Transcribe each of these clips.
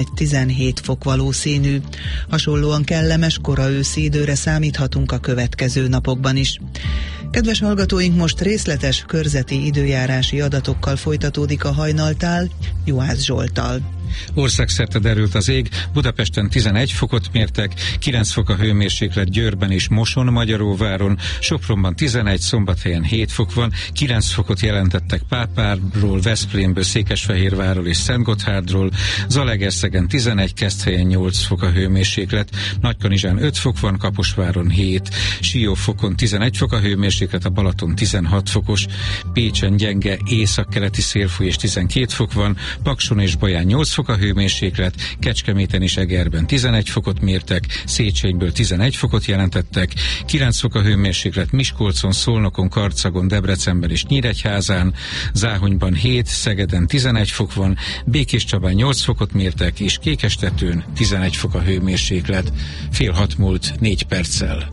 17 fok valószínű. Hasonlóan kellemes kora őszi időre számíthatunk a következő napokban is. Kedves hallgatóink, most részletes körzeti időjárási adatokkal folytatódik a hajnaltál Juhász Zsolttal. Országszerte derült az ég, Budapesten 11 fokot mértek, 9 fok a hőmérséklet Győrben és Moson-Magyaróváron, Sopronban 11, Szombathelyen 7 fok van, 9 fokot jelentettek Pápárról, Veszprémből, Székesfehérvárról és Szentgotthárdról, Zalaegerszegen 11, Keszthelyen 8 fok a hőmérséklet, Nagykanizsán 5 fok van, Kaposváron 7, Siófokon 11 fok a hőmérséklet, a Balaton 16 fokos, Pécsen gyenge északkeleti szélfúj és 12 fok van, Pakson és Baján 8 fok a hőmérséklet, Kecskeméten és Egerben 11 fokot mértek, Széchenyből 11 fokot jelentettek, 9 fok a hőmérséklet Miskolcon, Szolnokon, Karcagon, Debrecenben és Nyíregyházán, Záhonyban 7, Szegeden 11 fok van, Békéscsabán 8 fokot mértek, és Kékestetőn 11 fok a hőmérséklet. 5:30 múlt 4 perccel.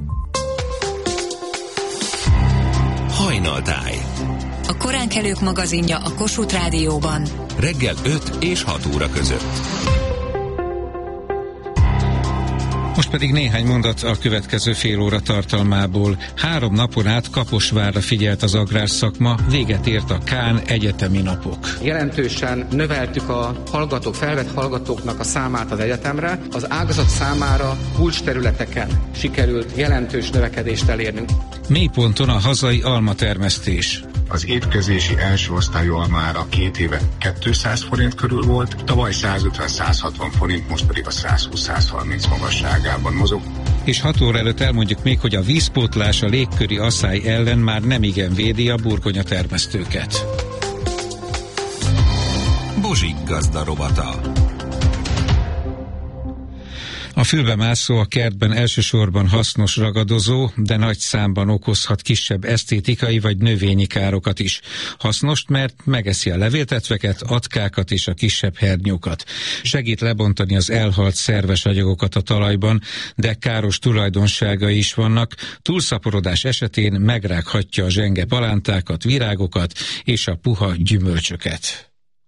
Hajnaltáj. A koránkelők magazinja a Kossuth Rádióban. Reggel 5 és 6 óra között. Most pedig néhány mondat a következő fél óra tartalmából. 3 napon át Kaposvárra figyelt az agrárszakma, véget ért a Kán egyetemi napok. Jelentősen növeltük a felvett hallgatóknak a számát az egyetemre. Az ágazat számára kulcsterületeken sikerült jelentős növekedést elérnünk. Mélyponton a hazai almatermesztés. Az étkezési első osztályú almára 2 éve 200 forint körül volt, tavaly 150-160 forint, most pedig a 120-130 magasságában mozog. És 6 óra előtt elmondjuk még, hogy a vízpótlás a légköri asszály ellen már nem igen védi a burgonyatermesztőket. Bozsik gazda rovata. A fülbemászó a kertben elsősorban hasznos ragadozó, de nagy számban okozhat kisebb esztétikai vagy növényi károkat is. Hasznos, mert megeszi a levéltetveket, atkákat és a kisebb hernyókat. Segít lebontani az elhalt szerves anyagokat a talajban, de káros tulajdonságai is vannak. Túlszaporodás esetén megrághatja a zsenge palántákat, virágokat és a puha gyümölcsöket.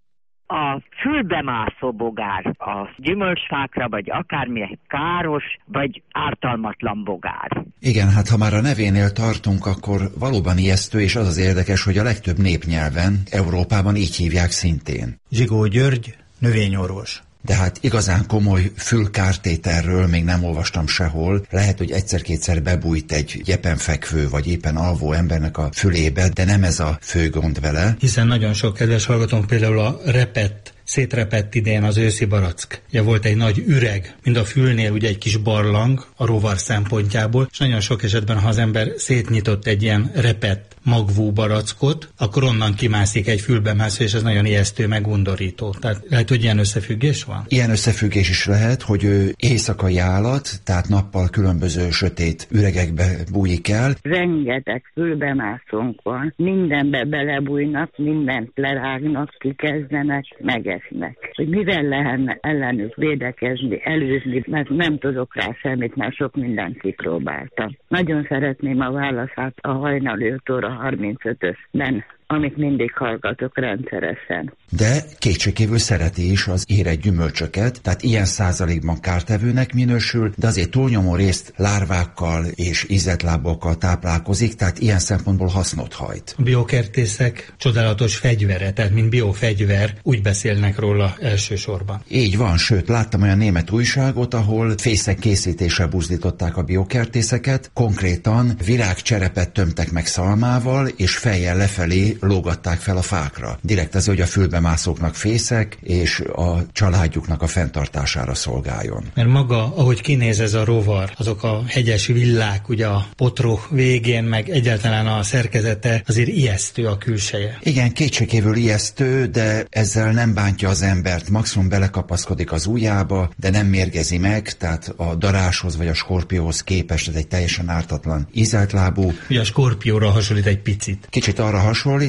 A fülbemászó bogár a gyümölcsfákra, vagy akármi káros, vagy ártalmatlan bogár. Igen, hát ha már a nevénél tartunk, akkor valóban ijesztő, és az az érdekes, hogy a legtöbb népnyelven Európában így hívják szintén. Zsigó György, növényorvos. De hát igazán komoly fülkártételről még nem olvastam sehol. Lehet, hogy egyszer-kétszer bebújt egy éppen fekvő vagy éppen alvó embernek a fülébe, de nem ez a fő gond vele. Hiszen nagyon sok kedves hallgatónk például a szétrepett idén az őszi barack. Ugye volt egy nagy üreg, mind a fülnél ugye egy kis barlang a rovar szempontjából, és nagyon sok esetben, ha az ember szétnyitott egy ilyen repett magvú barackot, akkor onnan kimászik egy fülbemászó, és ez nagyon ijesztő, meg undorító. Tehát lehet, hogy ilyen összefüggés van? Ilyen összefüggés is lehet, hogy ő éjszakai állat, tehát nappal különböző sötét üregekbe bújik el. Rengeteg fülbemászónk van, mindenbe belebújnak, mindent lerágnak, kikezdenek, megesznek. Hogy mivel lehetne ellenük védekezni, előzni, mert nem tudok rá semmit, mert sok mindent kipróbáltam. Nagyon szeretném a válaszát a hajnali 5 óra 35-ösben, amit mindig hallgatok rendszeresen. De kétségkívül szereti is az érett gyümölcsöket, tehát ilyen százalékban kártevőnek minősül, de azért túlnyomó részt lárvákkal és ízeltlábokkal táplálkozik, tehát ilyen szempontból hasznot hajt. A biokertészek csodálatos fegyvere, tehát mint biofegyver, úgy beszélnek róla elsősorban. Így van, sőt, láttam olyan német újságot, ahol fészek készítésre buzdították a biokertészeket, konkrétan virágcserepet tömtek meg szalmával, és fejjel lefelé lógatták fel a fákra. Direkt azért, hogy a fülbemászóknak fészek, és a családjuknak a fenntartására szolgáljon. Mert maga, ahogy kinéz ez a rovar, azok a hegyes villák, ugye a potroh végén, meg egyáltalán a szerkezete, azért ijesztő a külseje. Igen, kétségkívül ijesztő, de ezzel nem bántja az embert. Maximum belekapaszkodik az ujjába, de nem mérgezi meg, tehát a daráshoz vagy a skorpióhoz képest ez egy teljesen ártatlan ízeltlábú. Ugye a skorpióra hasonlít egy picit. Kicsit arra hasonlít,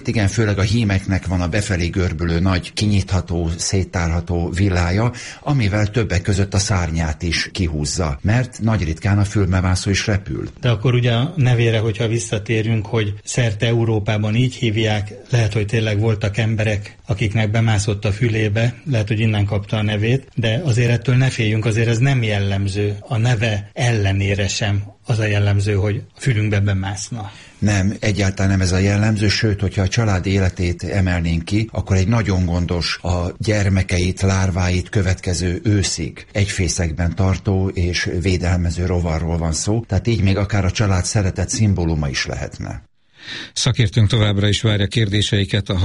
itt igen, főleg a hímeknek van a befelé görbülő nagy, kinyitható, széttárható villája, amivel többek között a szárnyát is kihúzza, mert nagy ritkán a fülbemászó is repül. De akkor ugye a nevére, hogyha visszatérünk, hogy szerte Európában így hívják, lehet, hogy tényleg voltak emberek, akiknek bemászott a fülébe, lehet, hogy innen kapta a nevét, de azért ettől ne féljünk, azért ez nem jellemző, a neve ellenére sem az a jellemző, hogy a fülünkbe bemászna. Nem, egyáltalán nem ez a jellemző, sőt, hogyha a család életét emelnénk ki, akkor egy nagyon gondos, a gyermekeit, lárváit következő őszig egyfészekben tartó és védelmező rovarról van szó, tehát így még akár a család szeretet szimbóluma is lehetne. Szakértőnk továbbra is várja kérdéseiket a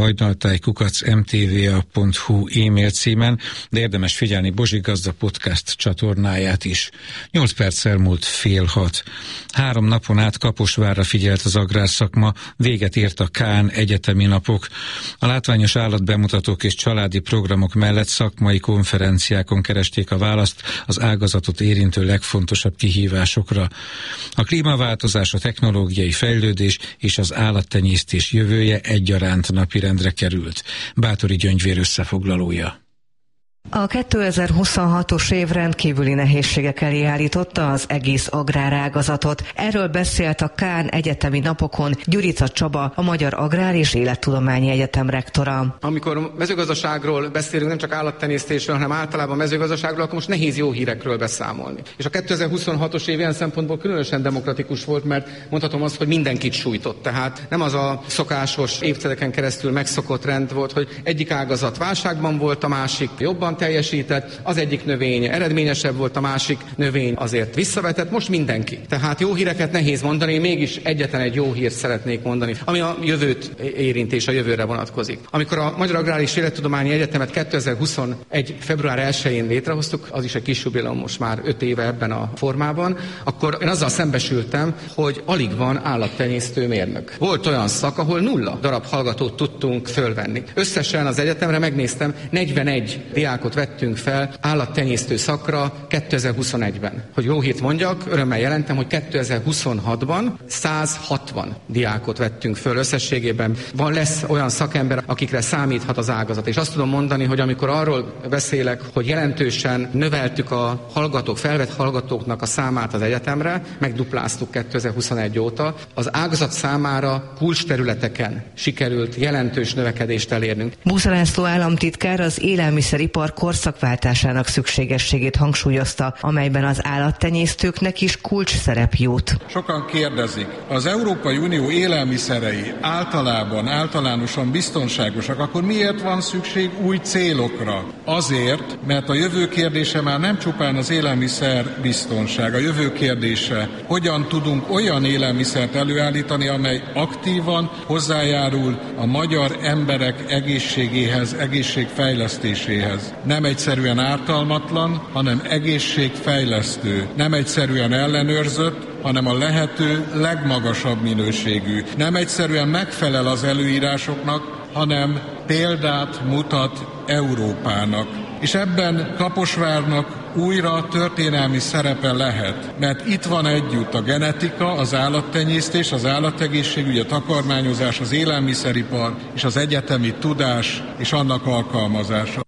hajnaltáj@mtva.hu e-mail címen, de érdemes figyelni Bozsik Gazda podcast csatornáját is. 8 perc elmúlt 5:30. 3 napon át Kaposvárra figyelt az agrárszakma, véget ért a Kán egyetemi napok. A látványos állatbemutatók és családi programok mellett szakmai konferenciákon keresték a választ az ágazatot érintő legfontosabb kihívásokra. A klímaváltozás, a technológiai fejlődés és az állattenyésztés jövője egyaránt napirendre került. Báthori Gyöngyvér összefoglalója. A 2026-os év rendkívüli nehézségek elé állította az egész agrárágazatot. Erről beszélt a Kán egyetemi napokon Gyurica Csaba, a Magyar Agrár és Élettudományi Egyetem rektora. Amikor mezőgazdaságról beszélünk, nem csak állattenyésztésről, hanem általában mezőgazdaságról, akkor most nehéz jó hírekről beszámolni. És a 2026-os év ilyen szempontból különösen demokratikus volt, mert mondhatom azt, hogy mindenkit sújtott. Tehát nem az a szokásos évtizedeken keresztül megszokott rend volt, hogy egyik ágazat válságban volt, a másik jobban teljesített, az egyik növény eredményesebb volt, a másik növény azért visszavetett, most mindenki. Tehát jó híreket nehéz mondani, mégis egyetlen egy jó hírt szeretnék mondani, ami a jövőt érint és a jövőre vonatkozik. Amikor a Magyar Agrár és Élettudományi Egyetemet 2021. február 1-én létrehoztuk, az is egy kis jubileum most már 5 éve ebben a formában, akkor én azzal szembesültem, hogy alig van állattenyésztő mérnök. Volt olyan szak, ahol 0 darab hallgatót tudtunk fölvenni. Összesen az egyetemre megnéztem, 41 diákot vettünk fel állattenyésztő szakra 2021-ben. Hogy jó hírt mondjak, örömmel jelentem, hogy 2026-ban 160 diákot vettünk föl összességében. Lesz olyan szakember, akikre számíthat az ágazat. És azt tudom mondani, hogy amikor arról beszélek, hogy jelentősen növeltük a felvett hallgatóknak a számát az egyetemre, megdupláztuk 2021 óta, az ágazat számára kulcsterületeken sikerült jelentős növekedést elérnünk. Busz László államtitkár az élelmiszeripar korszakváltásának szükségességét hangsúlyozta, amelyben az állattenyésztőknek is kulcs szerep jut. Sokan kérdezik, az Európai Unió élelmiszerei általánosan biztonságosak, akkor miért van szükség új célokra? Azért, mert a jövő kérdése már nem csupán az élelmiszer biztonság. A jövő kérdése, hogyan tudunk olyan élelmiszert előállítani, amely aktívan hozzájárul a magyar emberek egészségéhez, egészségfejlesztéséhez. Nem egyszerűen ártalmatlan, hanem egészségfejlesztő. Nem egyszerűen ellenőrzött, hanem a lehető legmagasabb minőségű. Nem egyszerűen megfelel az előírásoknak, hanem példát mutat Európának. És ebben Kaposvárnak újra történelmi szerepe lehet, mert itt van együtt a genetika, az állattenyésztés, az állategészségügy, a takarmányozás, az élelmiszeripar és az egyetemi tudás és annak alkalmazása.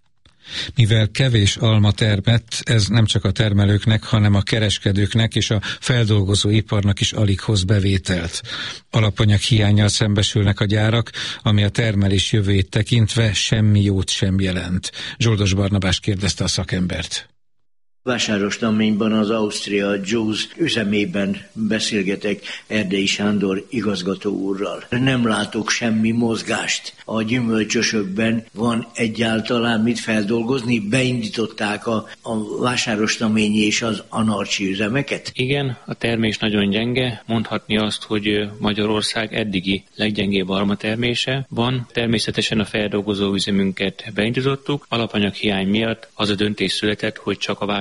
Mivel kevés alma termett, ez nem csak a termelőknek, hanem a kereskedőknek és a feldolgozó iparnak is alig hoz bevételt. Alapanyag hiánnyal szembesülnek a gyárak, ami a termelés jövőjét tekintve semmi jót sem jelent. Zsoldos Barnabás kérdezte a szakembert. Vásárostaményban az Austria Juice üzemében beszélgetek Erdei Sándor igazgató úrral. Nem látok semmi mozgást. A gyümölcsösökben van egyáltalán mit feldolgozni? Beindították a vásárostaményi és az anarcsi üzemeket? Igen, a termés nagyon gyenge. Mondhatni azt, hogy Magyarország eddigi leggyengébb almatermése van. Természetesen a feldolgozó üzemünket beindítottuk. Alapanyag hiány miatt az a döntés született, hogy csak a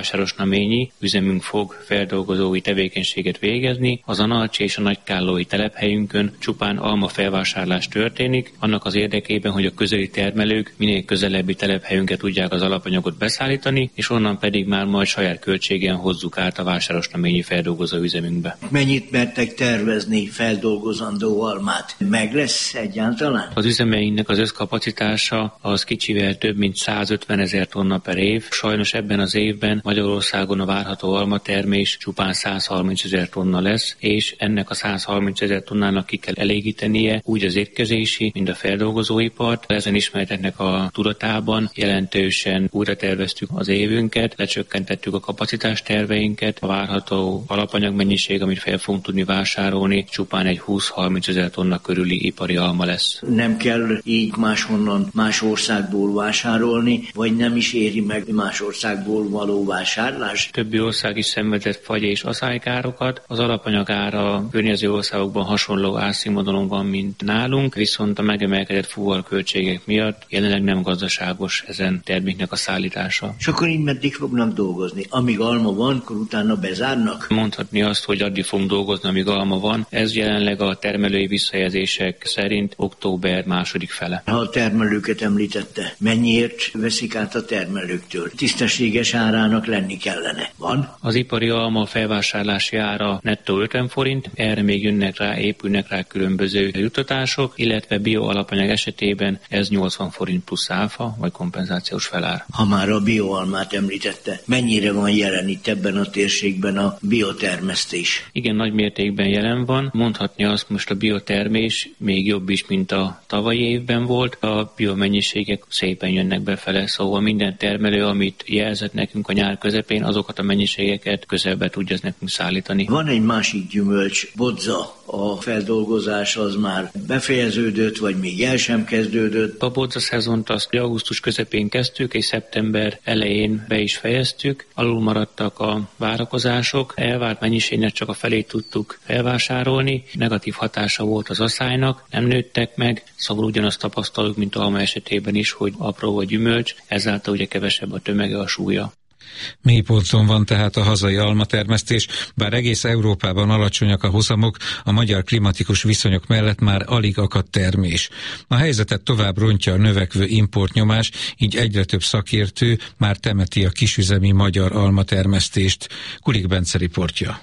vásárosnaményi üzemünk fog feldolgozói tevékenységet végezni. Az Analcsi és a Nagykállói telephelyünkön csupán alma felvásárlás történik, annak az érdekében, hogy a közeli termelők minél közelebbi telephelyünket tudják az alapanyagot beszállítani, és onnan pedig már majd saját költségen hozzuk át a vásárosnaményi feldolgozó üzemünkbe. Mennyit mertek tervezni feldolgozandó almát? Meg lesz egyáltalán? Az üzemeinknek az összkapacitása az kicsivel több mint 150 000 tonna per év. Sajnos ebben az évben Magyarországon a várható almatermés csupán 130 000 tonna lesz, és ennek a 130 000 tonnának ki kell elégítenie úgy az étkezési, mint a feldolgozóipart. Ezen ismereteknek a tudatában jelentősen újra terveztük az évünket, lecsökkentettük a kapacitásterveinket, a várható alapanyagmennyiség, amit fel fogunk tudni vásárolni, csupán egy 20-30 000 tonna körüli ipari alma lesz. Nem kell így máshonnan, más országból vásárolni, vagy nem is éri meg más országból való vásárlás? Többi ország is szenvedett fagy- és aszálykárokat. Az alapanyag ára a környező országokban hasonló árszínvonalon van, mint nálunk, viszont a megemelkedett fuvarköltségek miatt jelenleg nem gazdaságos ezen terméknek a szállítása. És akkor így meddig fognak dolgozni? Amíg alma van, akkor utána bezárnak? Mondhatni azt, hogy addig fogunk dolgozni, amíg alma van. Ez jelenleg a termelői visszajelzések szerint október második fele. Ha a termelőket említette, mennyiért veszik át a termelőktől? Tisztességes árának lenni kellene. Van? Az ipari alma felvásárlási ára nettó 50 forint, erre még épülnek rá különböző juttatások, illetve bioalapanyag esetében ez 80 forint plusz áfa, vagy kompenzációs felár. Ha már a bioalmát említette, mennyire van jelen itt ebben a térségben a biotermesztés? Igen, nagy mértékben jelen van. Mondhatni azt, most a biotermés még jobb is, mint a tavalyi évben volt. A biomennyiségek szépen jönnek befele, szóval minden termelő, amit jelzett nekünk a nyár közepén, azokat a mennyiségeket közelbe tudja nekünk szállítani. Van egy másik gyümölcs, bodza. A feldolgozás az már befejeződött, vagy még el sem kezdődött? A bodza szezont azt augusztus közepén kezdtük, és szeptember elején be is fejeztük. Alul maradtak a várakozások, elvárt mennyiségnek csak a felét tudtuk felvásárolni. Negatív hatása volt az aszálynak, nem nőttek meg, szóval ugyanazt tapasztaljuk, mint alma esetében is, hogy apró a gyümölcs, ezáltal ugye kevesebb a tömege, a súlya. Mélyponton van tehát a hazai almatermesztés, bár egész Európában alacsonyak a hozamok, a magyar klimatikus viszonyok mellett már alig akadt termés. A helyzetet tovább rontja a növekvő importnyomás, így egyre több szakértő már temeti a kisüzemi magyar almatermesztést. Kulik Bence riportja.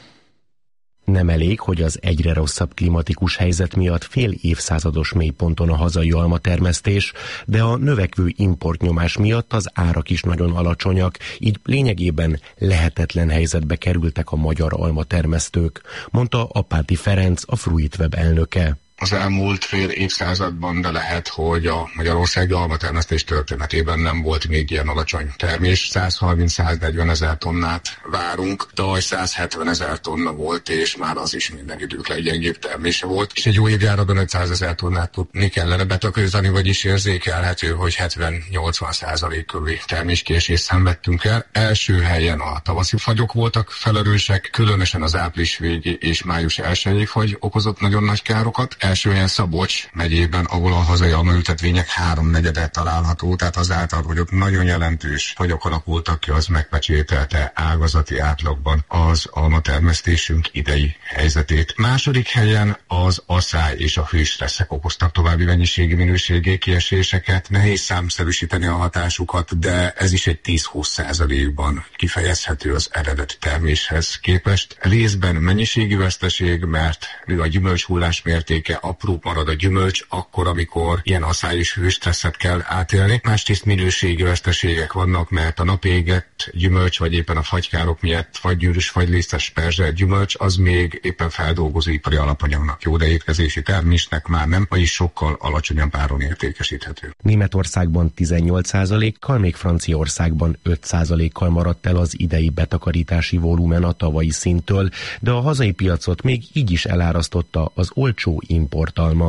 Nem elég, hogy az egyre rosszabb klimatikus helyzet miatt fél évszázados mélyponton a hazai almatermesztés, de a növekvő importnyomás miatt az árak is nagyon alacsonyak, így lényegében lehetetlen helyzetbe kerültek a magyar almatermesztők, mondta Apáti Ferenc, a Fruitweb elnöke. Az elmúlt fél évszázadban, de lehet, hogy a magyarországi almatermesztés történetében nem volt még ilyen alacsony termés. 130-140 000 tonnát várunk, tavaly 170 000 tonna volt, és már az is minden idők leggyengébb termése volt. És egy jó évjáratban 500 000 tonnát tudni kellene betakarítatni, vagyis érzékelhető, hogy 70-80% körüli terméskésést szenvedtünk el. Első helyen a tavaszi fagyok voltak felerősek, különösen az április végi és május 1-i fagy okozott nagyon nagy károkat. Első helyen Szabolcs megyében, ahol a hazai almaültetvények 3/4 található, tehát azáltal, hogy ott nagyon jelentős fagyok alakultak ki, az megpecsételte ágazati átlagban az almatermesztésünk idei helyzetét. Második helyen az aszály és a hőstresszek okoztak további mennyiségi minőségi kieséseket. Nehéz számszerűsíteni a hatásukat, de ez is egy 10-20%-ban kifejezhető az eredeti terméshez képest. Részben mennyiségi veszteség, mert a gyümölcshullás mértéke apró marad a gyümölcs, akkor, amikor ilyen aszály és hőstresszet kell átélni. Másrészt minőségi veszteségek vannak, mert a napégett gyümölcs, vagy éppen a fagykárok miatt fagygyűrűs, fagylisztes perzselt gyümölcs, az még éppen feldolgozóipari alapanyagnak jó, de étkezési termésnek már nem, vagyis sokkal alacsonyabb áron értékesíthető. Németországban 18%-kal, még Franciaországban 5%-kal maradt el az idei betakarítási volumen a tavalyi szinttől, de a hazai piacot még így is elárasztotta az olcsó importalma.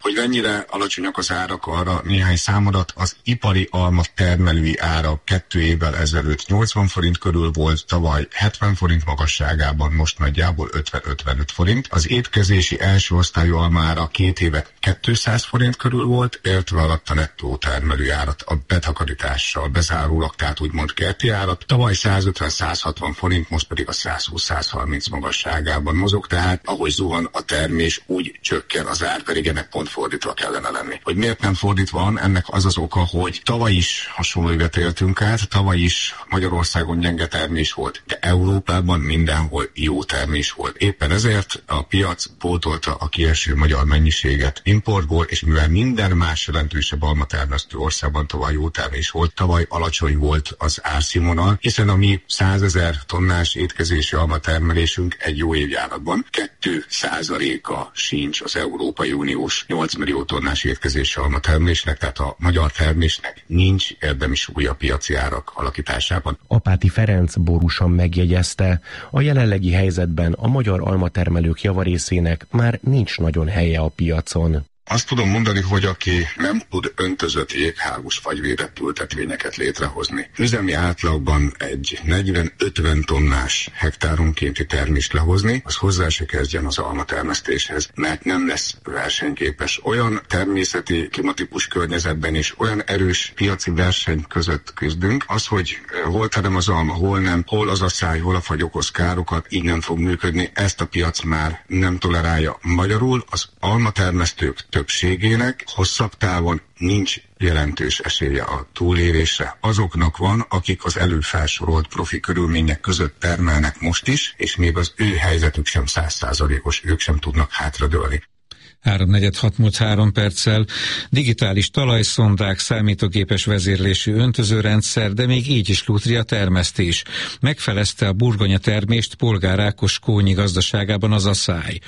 Hogy mennyire alacsonyak az árak, arra néhány számadat. Az ipari alma termelői ára 2 évvel ezelőtt 80 forint körül volt, tavaly 70 forint magasságában, most nagyjából 50-55 forint. Az étkezési első osztályú almára 2 éve 200 forint körül volt, értve alatt a nettó termelői árat a betakarítással bezárólag, tehát úgymond kerti árat. Tavaly 150-160 forint, most pedig a 120-130 magasságában mozog, tehát ahogy zuhan a termés, úgy csökken az ár, pedig ennek pont fordítva kellene lenni. Hogy miért nem fordítva van, ennek az az oka, hogy tavaly is hasonló évet éltünk át, tavaly is Magyarországon gyenge termés volt, de Európában mindenhol jó termés volt. Éppen ezért a piac pótolta a kieső magyar mennyiséget importból, és mivel minden más jelentősebb almatermesztő országban tavaly jó termés volt, tavaly alacsony volt az árszínvonal, hiszen a mi 100 000 tonnás étkezési almatermelésünk egy jó évjáratban 2%-a sincs az Európai Uniós 8 millió tonnás étkezési almatermelésnek, tehát a magyar termésnek nincs érdemi súlya piaci árak alakításában. Apáti Ferenc bórusan megjegyezte, a jelenlegi helyzetben a magyar almatermelők javarészének már nincs nagyon helye a piacon. Azt tudom mondani, hogy aki nem tud öntözött jéghágus fagyvédett ültetvényeket létrehozni, üzemi átlagban egy 40-50 tonnás hektáronkénti termést lehozni, az hozzá se kezdjen az almatermesztéshez, mert nem lesz versenyképes. Olyan természeti klimatípus környezetben is olyan erős piaci verseny között küzdünk, az, hogy hol terem az alma, hol nem, hol az a száj, hol a fagy okoz károkat, így nem fog működni, ezt a piac már nem tolerálja. Magyarul az almatermesztők többségének hosszabb távon nincs jelentős esélye a túlélésre. Azoknak van, akik az előbb felsorolt profi körülmények között termelnek most is, és még az ő helyzetük sem 100%-os, ők sem tudnak hátradőlni. 3:43 digitális talajszondák, számítógépes vezérlésű öntözőrendszer, de még így is lútri a termesztés. Megfelezte a burgonya termést Polgár Ákos Kónyi gazdaságában az aszály.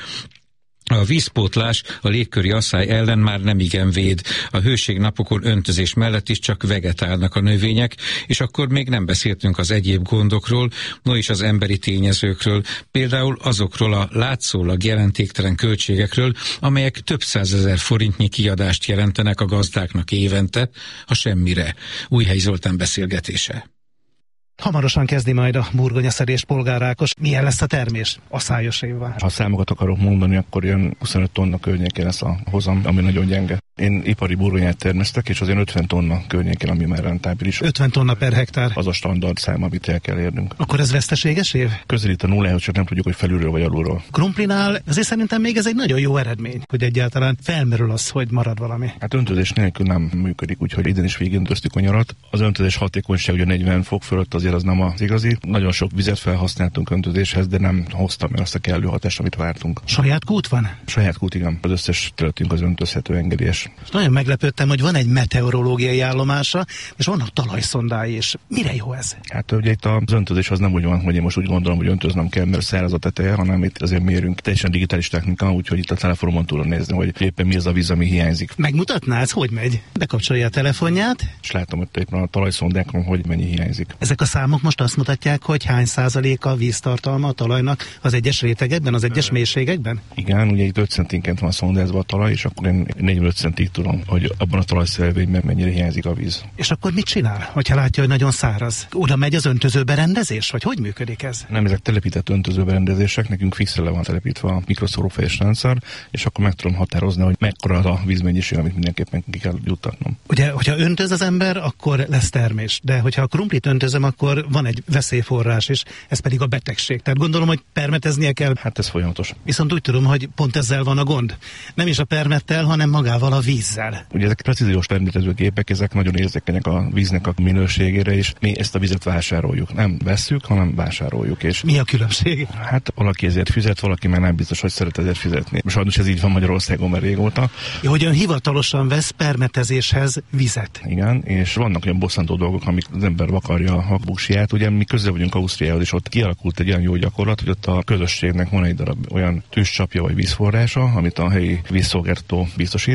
A vízpótlás a légköri aszály ellen már nem igen véd. A hőségnapokon öntözés mellett is csak vegetálnak a növények, és akkor még nem beszéltünk az egyéb gondokról, no is az emberi tényezőkről, például azokról a látszólag jelentéktelen költségekről, amelyek több 100 000 forintnyi kiadást jelentenek a gazdáknak évente, ha semmire. Újhely Zoltán beszélgetése. Hamarosan kezdi majd a burgonyaszedés Polgár Ákos. Milyen lesz a termés aszályos évvel? Ha számokat akarok mondani, akkor ilyen 25 tonna környékén lesz a hozam, ami nagyon gyenge. Én ipari burgonyát termesztek, és azért 50 tonna környékén, ami már rentábilis. 50 tonna per hektár. Az a standard szám, amit el kell érnünk. Akkor ez veszteséges év? Közelít a nullához, csak nem tudjuk, hogy felülről vagy alulról. Krumplinál azért szerintem még ez egy nagyon jó eredmény, hogy egyáltalán felmerül az, hogy marad valami. Hát öntözés nélkül nem működik, úgyhogy idén is végig öntöztük a nyarat. Az öntözés hatékonyság ugye 40 fok fölött, azért az nem az igazi. Nagyon sok vizet felhasználtunk öntözéshez, de nem hozta meg azt a kellő hatást, amit vártunk. Saját kút van? Saját kút, igen. Az összes területünk az öntözhető, engedélyes. Nagyon meglepődtem, hogy van egy meteorológiai állomása, és vannak talajszondái is. Mire jó ez? Hát ugye itt az öntözés az nem úgy van, hogy én most úgy gondolom, hogy öntöznem kell, mert száraz a teteje, hanem itt azért mérünk. Teljesen digitális technika, úgyhogy itt a telefonomon tudom nézni, hogy éppen mi az a víz, ami hiányzik. Megmutatná, ez hogy megy? Bekapcsolja a telefonját. És látom, hogy éppen a talajszondákon, hogy mennyi hiányzik. Ezek a számok most azt mutatják, hogy hány százaléka a víztartalma a talajnak az egyes rétegekben, az egyes mélységekben? Igen, ugye itt 5 centinként van szondázva a talaj, és akkor én 4-5 centig tudom, hogy abban a talajszervényben mennyire hiányzik a víz. És akkor mit csinál, hogyha látja, hogy nagyon száraz? Oda megy az öntözőberendezés, vagy hogy működik ez? Nem, ezek telepített öntözőberendezések, nekünk fixre le van telepítve a mikroszorúfejes rendszer, és akkor meg tudom határozni, hogy mekkora a vízmennyiség, amit mindenképpen ki kell juttatnom. Ugye, hogyha öntöz az ember, akkor lesz termés, de hogyha a krumplit öntözöm, akkor van egy veszélyforrás is, ez pedig a betegség. Tehát gondolom, hogy permeteznie kell. Hát ez folyamatos. Viszont úgy tudom, hogy pont ezzel van a gond. Nem is a permettel, hanem magával a vízzel. Ugye ezek precíziós permetező gépek, ezek nagyon érzékenyek a víznek a minőségére, és mi ezt a vizet vásároljuk. Nem vesszük, hanem vásároljuk. És mi a különbség? Hát valaki ezért fizet, valaki már nem biztos, hogy szeret ezért fizetni. Sajnos ez így van Magyarországon már régóta. Ja, hogy ön hivatalosan vesz permetezéshez vizet. Igen, és vannak olyan bosszantó dolgok, amik az ember vakarja a buksiját. Ugye mi közel vagyunk Ausztriához, és ott kialakult egy olyan jó gyakorlat, hogy ott a közösségnek van egy darab olyan tűzcsapja vagy vízforrása, amit a helyi vízszolgáltató biztosít, ami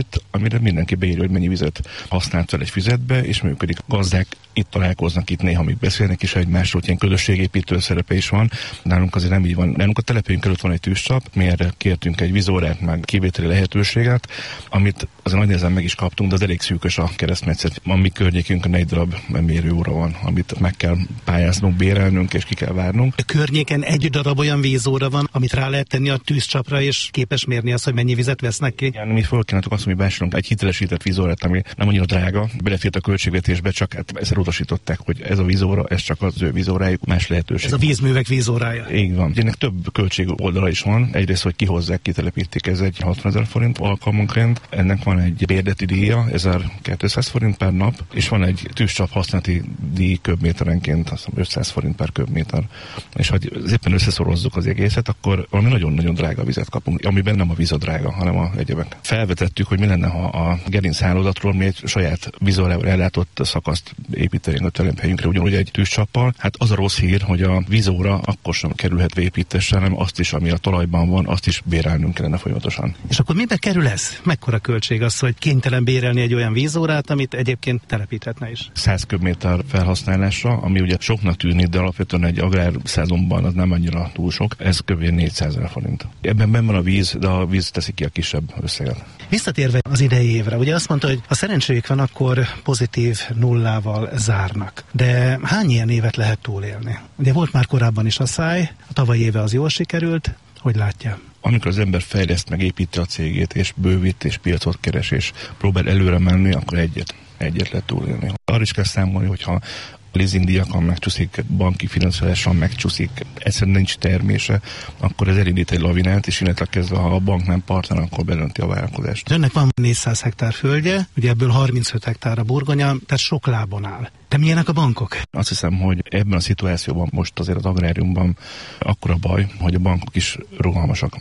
amire mindenki beírja, hogy mennyi vizet használt fel egy füzetbe, és működik. Gazdák itt találkoznak, itt néha még beszélnek is egymásról, ilyen közösségépítő szerepe is van. Nálunk azért nem így van. Nálunk a települénk előtt van egy tűzcsap, mi erre kértünk egy vízórát, meg kivételi lehetőséget, amit azért nagy nehezen meg is kaptunk, de az elég szűkös a keresztmetszet. A mi környékünkön egy darab mérőóra van, amit meg kell pályáznunk, bérelnünk, és ki kell várnunk. A környéken egy darab olyan vízóra van, amit rá lehet tenni a tűzcsapra, és képes mérni azt, hogy mennyi vizet vesznek ki? Igen, mi fölkínáltuk azt, hogy mi básítunk egy hitelesített vízórát, ami nem annyira drága, belefért a költségvetésbe, csak ezzel utasították, hogy ez a vízóra, ez csak az ő vízórájuk, más lehetőség. Ez a vízművek vízórája. Így van. Ennek több költség oldala is van. Egyrészt, hogy kihozzák, kitelepítik, ez egy 60 000 forint alkalmanként. Ennek van egy bérdeti díja, 1200 forint per nap, és van egy tűzcsap használati díj köbméterenként, azt hiszem 500 forint per köbméter. És ha éppen összeszorozzuk az egészet, akkor valami nagyon-nagyon drága vizet kapunk, amiben nem a víz a drága, hanem a egyebek. Felvetettük, hogy mi lenne, ha a gerinchálózatról mi egy saját vízórával ellátott szakaszt építenénk a telephelyünkre, ugyanúgy egy tűzcsappal. Hát az a rossz hír, hogy a vízóra akkor sem kerülhet építésre, hanem azt is, ami a talajban van, azt is bérelnünk kellene folyamatosan. És akkor mibe kerül ez? Mekkora költség az, hogy kénytelen bérelni egy olyan vízórát, amit egyébként telepíthetne is? 100 köbméter felhasználásra, ami ugye soknak tűnik, de alapvetően egy agrár szezonban az nem annyira túl sok, ez kb. 400 000 forint. Ebben benne van a víz, de a víz teszi ki a kisebb összeget. Visszatérve az idei évre, ugye azt mondta, hogy ha szerencséjük van, akkor pozitív nullával zárnak. De hány ilyen évet lehet túlélni? Ugye volt már korábban is a száj, a tavalyi éve az jól sikerült, hogy látja? Amikor az ember fejleszt, meg építi a cégét, és bővít, és piacot keres, és próbál előre menni, akkor egyet lehet túlélni. Arra is kell számolni, hogyha leasingdíjakon megcsúszik, banki finanszírozáson megcsúszik, egyszerűen nincs termése, akkor ez elindít egy lavinát, és innentől kezdve, ha a bank nem partner, akkor belönti a vállalkozást. Önnek van 400 hektár földje, ugye ebből 35 hektár a burgonya, tehát sok lábon áll. De milyenek a bankok? Azt hiszem, hogy ebben a szituációban most azért az agráriumban akkora baj, hogy a bankok is rugalmasak.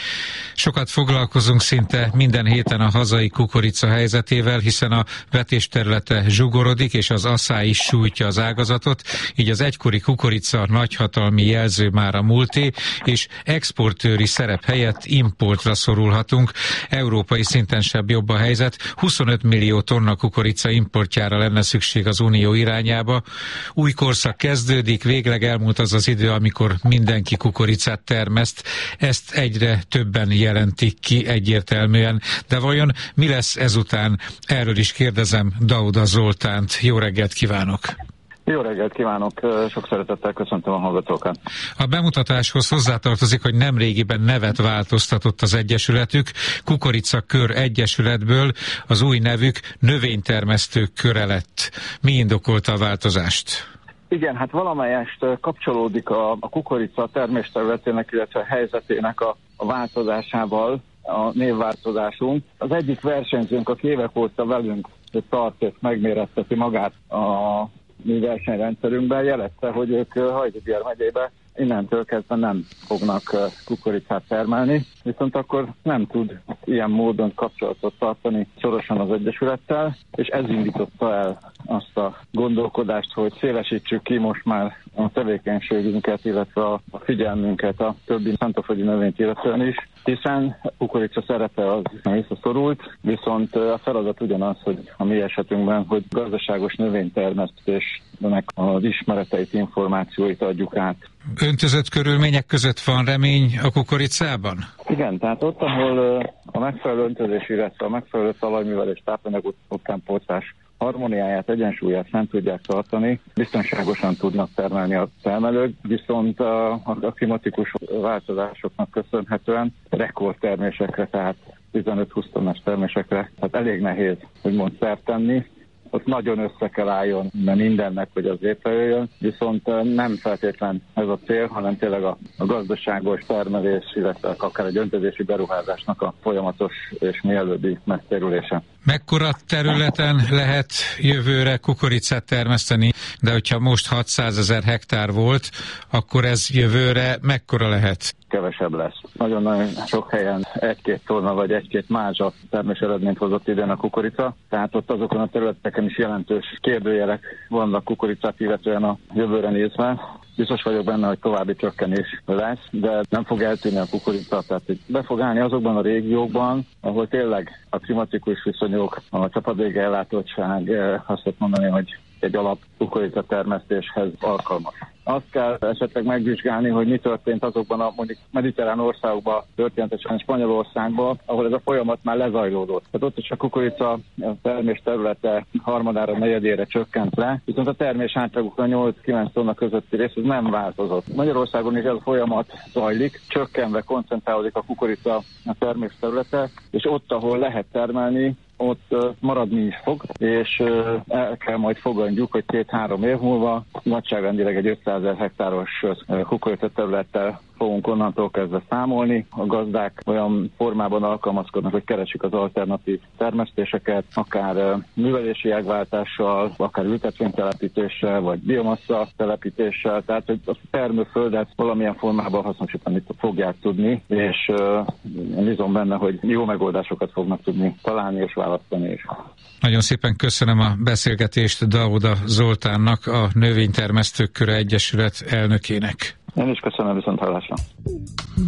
Sokat foglalkozunk szinte minden héten a hazai kukorica helyzetével, hiszen a vetésterülete zsugorodik, és az asszály is sújtja az ágazatot, így az egykori kukorica nagyhatalmi jelző már a múlté, és exportőri szerep helyett importra szorulhatunk. Európai szinten sem jobb a helyzet. 25 millió tonna kukorica importjára lenne szükség az Unió irányába. Új korszak kezdődik, végleg elmúlt az az idő, amikor mindenki kukoricát termeszt. Ezt egyre többen jelentik ki egyértelműen. De vajon mi lesz ezután? Erről is kérdezem Dauda Zoltánt. Jó reggelt kívánok! Jó reggelt kívánok, sok szeretettel köszöntöm a hallgatókat. A bemutatáshoz hozzátartozik, hogy nemrégiben nevet változtatott az egyesületük, Kukoricakör Egyesületből az új nevük Növénytermesztők Köre lett. Mi indokolta a változást? Igen, hát valamelyest kapcsolódik a kukorica termésterületének, illetve helyzetének a változásával a névváltozásunk. Az egyik versenyzőnk, aki évek óta velünk tart és megméretteti magát a mi versenyrendszerünkben, jelezte, hogy ők Hajdúbihar megyébe innentől kezdve nem fognak kukoricát termelni, viszont akkor nem tud ilyen módon kapcsolatot tartani szorosan az Egyesülettel, és ez indította el azt a gondolkodást, hogy szélesítsük ki most már a tevékenységünket, illetve a figyelmünket a többi szántóföldi növényt illetően is, hiszen kukorica szerepe az visszaszorult, viszont a feladat ugyanaz, hogy a mi esetünkben, hogy gazdaságos növénytermesztésnek az ismereteit, információit adjuk át. Öntözött körülmények között van remény a kukoricában? Igen, tehát ott, ahol a megfelelő öntözés, illetve a megfelelő talajművelés, tápanyag utánpótlás harmóniáját, egyensúlyát nem tudják tartani, biztonságosan tudnak termelni a termelők, viszont a klimatikus változásoknak köszönhetően rekordtermésekre, tehát 15-20 tonnás termésekre, tehát elég nehéz, úgymond szert tenni. Ott nagyon össze kell álljon mindennek, hogy az létrejöjjön, viszont nem feltétlen ez a cél, hanem tényleg a gazdaságos termelés, illetve akár egy öntözési beruházásnak a folyamatos és mielőbbi megtérülése. Mekkora területen lehet jövőre kukoricát termeszteni, de hogyha most 600 000 hektár volt, akkor ez jövőre mekkora lehet? Kevesebb lesz. Nagyon-nagyon sok helyen 1-2 tonna vagy 1-2 mázsa termés eredményt hozott idén a kukorica, tehát ott azokon a területeken is jelentős kérdőjelek vannak kukoricát illetően a jövőre nézve. biztos vagyok benne, hogy további csökkenés lesz, de nem fog eltűnni a kukorica, tehát be fog állni azokban a régiókban, ahol tényleg a klimatikus viszonyok, a csapadék ellátottság, azt lehet mondani, hogy egy alap kukorica termesztéshez alkalmas. Azt kell esetleg megvizsgálni, hogy mi történt azokban a mondjuk mediterrán országokban, történetesen Spanyolországban, ahol ez a folyamat már lezajlódott. Tehát ott is a kukorica termés területe harmadára, negyedére csökkent le, viszont a termés átlagukra 8-9 tonna közötti rész nem változott. Magyarországon is ez a folyamat zajlik, csökkenve koncentrálódik a kukorica termés területe, és ott, ahol lehet termelni, ott maradni is fog, és el kell majd fogadjuk, hogy 2-3 év múlva nagyságrendileg egy 500 000 hektáros kukorica területtel fogunk onnantól kezdve számolni. A gazdák olyan formában alkalmazkodnak, hogy keresik az alternatív termesztéseket, akár művelési ágváltással, akár ültetvénytelepítéssel, vagy biomassa telepítéssel, tehát hogy a termőföldet valamilyen formában hasznosítani fogják tudni, és bízom benne, hogy jó megoldásokat fognak tudni találni és választani is. Nagyon szépen köszönöm a beszélgetést Dauda Zoltánnak, a Növénytermesztők Köre Egyesület elnökének. Én is köszönöm, viszonthallásra.